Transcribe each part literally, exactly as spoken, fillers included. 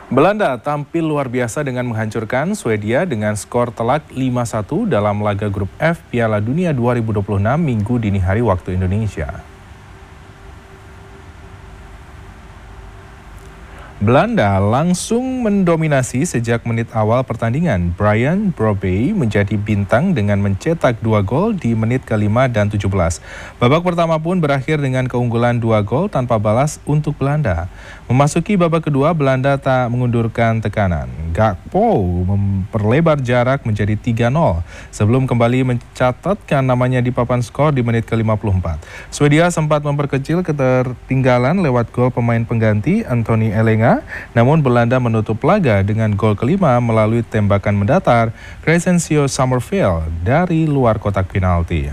Belanda tampil luar biasa dengan menghancurkan Swedia dengan skor telak lima satu dalam laga grup F Piala Dunia dua ribu dua puluh enam Minggu dini hari waktu Indonesia. Belanda langsung mendominasi sejak menit awal pertandingan. Brian Brobby menjadi bintang dengan mencetak dua gol di menit kelima dan tujuh belas. Babak pertama pun berakhir dengan keunggulan dua gol tanpa balas untuk Belanda. Memasuki babak kedua, Belanda tak mengundurkan tekanan. Gakpo memperlebar jarak menjadi tiga nol sebelum kembali mencatatkan namanya di papan skor di menit ke lima puluh empat. Swedia sempat memperkecil ketertinggalan lewat gol pemain pengganti Anthony Elanga. Namun Belanda menutup laga dengan gol kelima melalui tembakan mendatar Crescencio Summerville dari luar kotak penalti.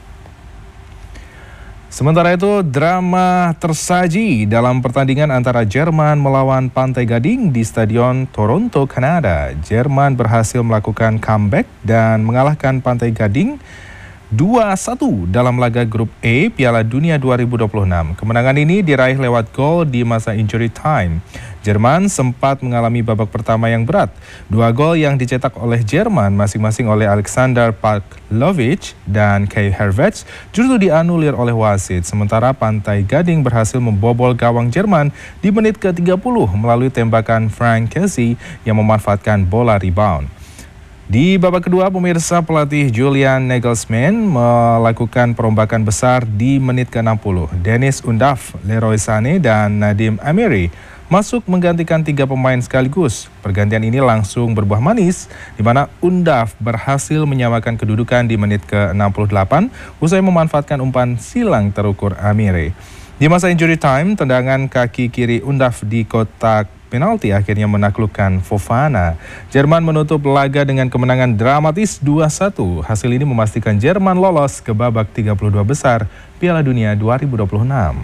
Sementara itu, drama tersaji dalam pertandingan antara Jerman melawan Pantai Gading di Stadion Toronto, Kanada. Jerman berhasil melakukan comeback dan mengalahkan Pantai Gading dua satu dalam laga grup E Piala Dunia dua ribu dua puluh enam. Kemenangan ini diraih lewat gol di masa injury time. Jerman sempat mengalami babak pertama yang berat. Dua gol yang dicetak oleh Jerman masing-masing oleh Alexander Pavlovic dan Kai Havertz justru dianulir oleh wasit. Sementara Pantai Gading berhasil membobol gawang Jerman di menit ke tiga puluh melalui tembakan Frank Kessie yang memanfaatkan bola rebound. Di babak kedua, pemirsa, pelatih Julian Nagelsmann melakukan perombakan besar di menit ke enam puluh. Denis Undav, Leroy Sané, dan Nadim Amiri masuk menggantikan tiga pemain sekaligus. Pergantian ini langsung berbuah manis, di mana Undav berhasil menyamakan kedudukan di menit ke enam puluh delapan usai memanfaatkan umpan silang terukur Amiri. Di masa injury time, tendangan kaki kiri Undav di kotak penalti akhirnya menaklukkan Fofana. Jerman menutup laga dengan kemenangan dramatis dua satu. Hasil ini memastikan Jerman lolos ke babak tiga puluh dua besar Piala Dunia dua ribu dua puluh enam.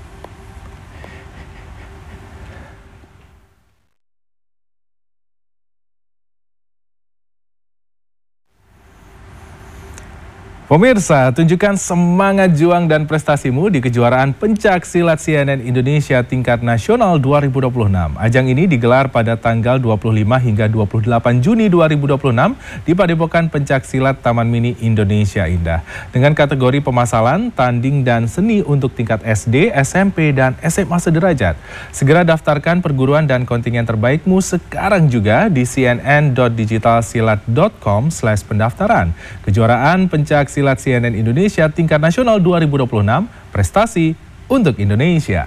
Pemirsa, tunjukkan semangat juang dan prestasimu di kejuaraan pencak silat C N N Indonesia tingkat nasional dua ribu dua puluh enam. Ajang ini digelar pada tanggal dua puluh lima hingga dua puluh delapan Juni dua ribu dua puluh enam di Padepokan Pencak Silat Taman Mini Indonesia Indah. Dengan kategori pemasalan, tanding, dan seni untuk tingkat S D, S M P, dan S M A sederajat. Segera daftarkan perguruan dan kontingen terbaikmu sekarang juga di cnn dot digitalsilat dot com slash pendaftaran. Kejuaraan pencak silat C N N Indonesia tingkat nasional dua ribu dua puluh enam, prestasi untuk Indonesia.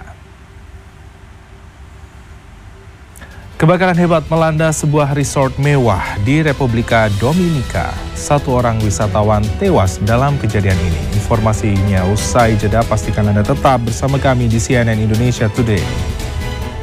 Kebakaran hebat melanda sebuah resort mewah di Republika Dominika. Satu orang wisatawan tewas dalam kejadian ini. Informasinya usai jeda, pastikan Anda tetap bersama kami di C N N Indonesia Today.